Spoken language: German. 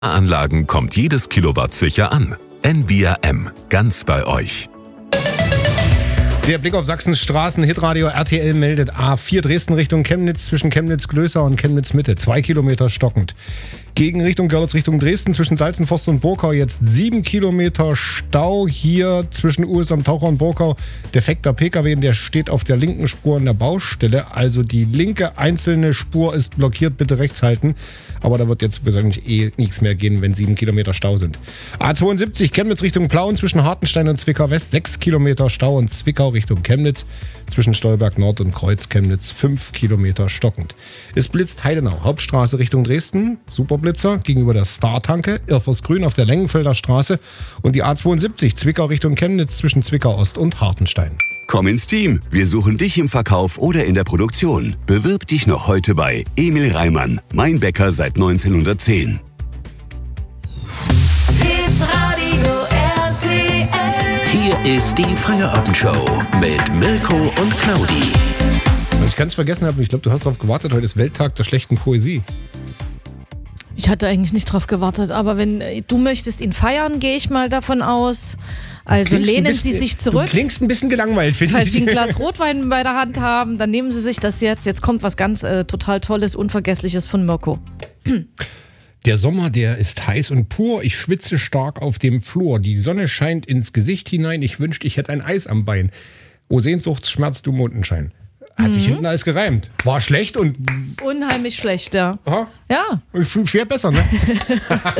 Anlagen kommt jedes Kilowatt sicher an. Envia M, ganz bei euch. Der Blick auf Sachsens Straßen, Hitradio RTL meldet A4 Dresden Richtung Chemnitz zwischen Chemnitz-Glößer und Chemnitz-Mitte, 2 Kilometer stockend. Gegen Richtung Görlitz Richtung Dresden zwischen Salzenforst und Burkau jetzt 7 Kilometer Stau. Hier zwischen US am Taucher und Burkau defekter PKW, der steht auf der linken Spur in der Baustelle. Also die linke einzelne Spur ist blockiert, bitte rechts halten. Aber da wird jetzt wahrscheinlich nichts mehr gehen, wenn 7 Kilometer Stau sind. A72 Chemnitz Richtung Plauen zwischen Hartenstein und Zwickau West 6 Kilometer Stau und Zwickau Richtung Chemnitz zwischen Stolberg Nord und Kreuz Chemnitz 5 Kilometer stockend. Es blitzt Heidenau, Hauptstraße Richtung Dresden, Superblitzer gegenüber der Star-Tanke, Irrfors-Grün auf der Lengenfelder Straße und die A72 Zwickau Richtung Chemnitz zwischen Zwickau Ost und Hartenstein. Komm ins Team. Wir suchen dich im Verkauf oder in der Produktion. Bewirb dich noch heute bei Emil Reimann, mein Bäcker seit 1910. Hitradio RTL. Hier ist die Feierabendshow mit Mirko und Claudi. Was ich ganz vergessen habe, ich glaube, du hast darauf gewartet, heute ist Welttag der schlechten Poesie. Ich hatte eigentlich nicht drauf gewartet, aber wenn du möchtest ihn feiern, gehe ich mal davon aus. Also lehnen Sie sich zurück. Du klingst ein bisschen gelangweilt, finde ich. Falls Sie ein Glas Rotwein bei der Hand haben, dann nehmen Sie sich das jetzt. Jetzt kommt was ganz total Tolles, Unvergessliches von Mirko. Der Sommer, der ist heiß und pur. Ich schwitze stark auf dem Flur. Die Sonne scheint ins Gesicht hinein. Ich wünschte, ich hätte ein Eis am Bein. O Sehnsuchtsschmerz, du Mondenschein. Hat sich hinten alles gereimt. War schlecht und... Unheimlich schlecht, ja. Aha. Ja. Ich finde viel besser, ne?